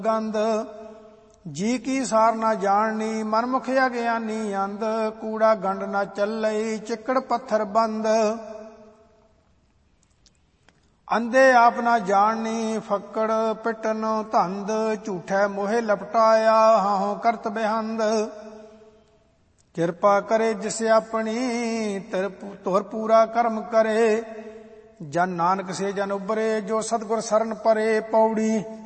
ਗੰਧ। ਜੀ ਕੀ ਸਾਰ ਨਾ ਜਾਣਨੀ ਮਨ ਮੁਖ ਅਗਿਆਨੀ ਅੰਧ। ਕੂੜਾ ਗੰਢ ਨਾ ਚੱਲਈ ਚਿੱਕੜ ਪੱਥਰ ਬੰਦ। ਅੰਧੇ ਆਪ ਨਾ ਜਾਣਨੀ ਫੱਕੜ ਪਿੱਟਨ ਧੰਦ। ਝੂਠੈ ਮੋਹਿ ਲਪਟਾਇਆ ਹਾਹੋਂ ਕਰਤ ਬੇਹੰਦ। ਕਿਰਪਾ ਕਰੇ ਜਿਸ ਆਪਣੀ ਤੁਰ ਪੂਰਾ ਕਰਮ ਕਰੇ। ਜਨ ਨਾਨਕ ਸੇ ਜਨ ਉਬਰੇ ਜੋ ਸਤਿਗੁਰ ਸਰਨ ਪਰੇ। ਪੌੜੀ।